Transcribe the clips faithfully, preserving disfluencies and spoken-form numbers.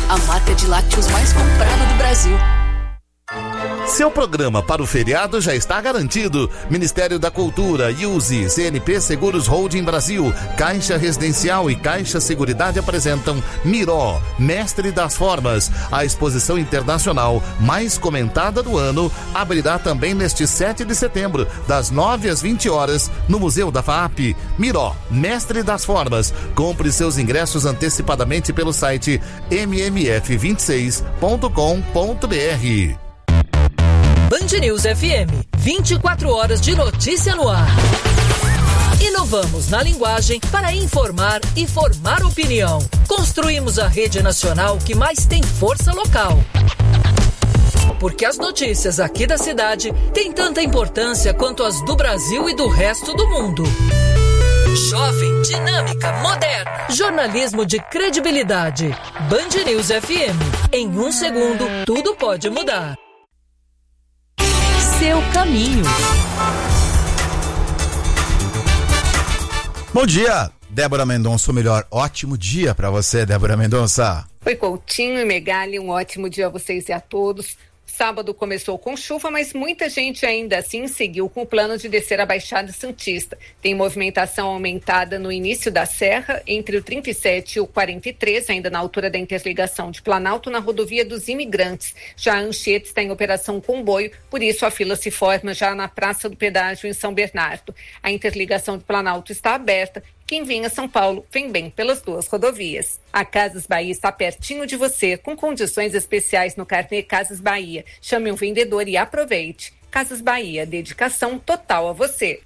a marca de lácteos mais comprada do Brasil. Seu programa para o feriado já está garantido. Ministério da Cultura, U S I, C N P Seguros Holding Brasil, Caixa Residencial e Caixa Seguridade apresentam Miró, Mestre das Formas. A exposição internacional mais comentada do ano abrirá também neste sete de setembro, das nove às vinte horas, no Museu da FAAP. Miró, Mestre das Formas. Compre seus ingressos antecipadamente pelo site m m f vinte e seis ponto com ponto b r. Band News F M, vinte e quatro horas de notícia no ar. Inovamos na linguagem para informar e formar opinião. Construímos a rede nacional que mais tem força local. Porque as notícias aqui da cidade têm tanta importância quanto as do Brasil e do resto do mundo. Jovem, dinâmica, moderna. Jornalismo de credibilidade. Band News F M. Em um segundo, tudo pode mudar. Seu caminho. Bom dia, Débora Mendonça, o melhor ótimo dia para você, Débora Mendonça. Oi, Coutinho e Megali, um ótimo dia a vocês e a todos. Sábado começou com chuva, mas muita gente ainda assim seguiu com o plano de descer a Baixada Santista. Tem movimentação aumentada no início da serra, entre o trinta e sete e o quarenta e três, ainda na altura da interligação de Planalto, na rodovia dos Imigrantes. Já a Anchieta está em operação comboio, por isso a fila se forma já na Praça do Pedágio, em São Bernardo. A interligação de Planalto está aberta. Quem vem a São Paulo vem bem pelas duas rodovias. A Casas Bahia está pertinho de você, com condições especiais no carnê Casas Bahia. Chame um vendedor e aproveite. Casas Bahia, dedicação total a você.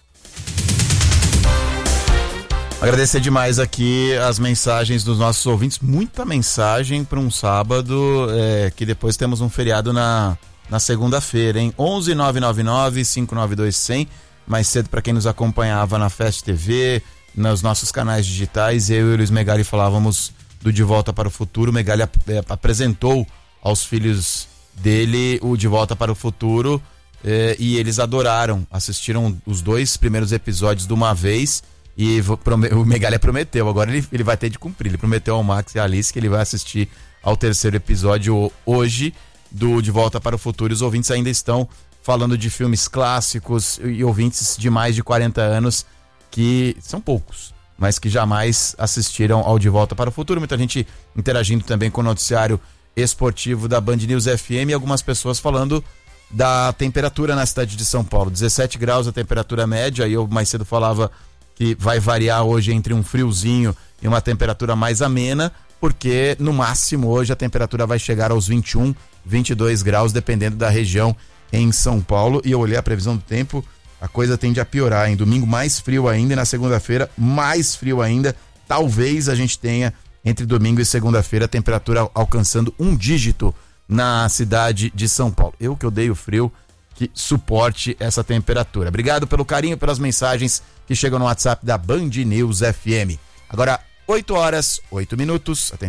Agradecer demais aqui as mensagens dos nossos ouvintes. Muita mensagem para um sábado, é, que depois temos um feriado na, na segunda-feira, hein? onze nove nove nove, cinco nove dois, cem. Mais cedo, para quem nos acompanhava na Fest T V, nos nossos canais digitais, eu e o Luiz Megali falávamos do De Volta para o Futuro. O Megali ap- apresentou aos filhos dele o De Volta para o Futuro, eh, e eles adoraram, assistiram os dois primeiros episódios de uma vez, e vou, prome- o Megali prometeu, agora ele, ele vai ter de cumprir, ele prometeu ao Max e à Alice que ele vai assistir ao terceiro episódio hoje do De Volta para o Futuro. Os ouvintes ainda estão falando de filmes clássicos, e ouvintes de mais de quarenta anos, que são poucos, mas que jamais assistiram ao De Volta para o Futuro. Muita gente interagindo também com o noticiário esportivo da Band News F M, e algumas pessoas falando da temperatura na cidade de São Paulo. dezessete graus a temperatura média, e eu mais cedo falava que vai variar hoje entre um friozinho e uma temperatura mais amena, porque no máximo hoje a temperatura vai chegar aos vinte e um, vinte e dois graus, dependendo da região em São Paulo. E eu olhei a previsão do tempo, a coisa tende a piorar, em domingo mais frio ainda, e na segunda-feira mais frio ainda. Talvez a gente tenha entre domingo e segunda-feira a temperatura alcançando um dígito na cidade de São Paulo. Eu que odeio frio, que suporte essa temperatura. Obrigado pelo carinho, pelas mensagens que chegam no WhatsApp da Band News F M. Agora oito horas, oito minutos. Atenção.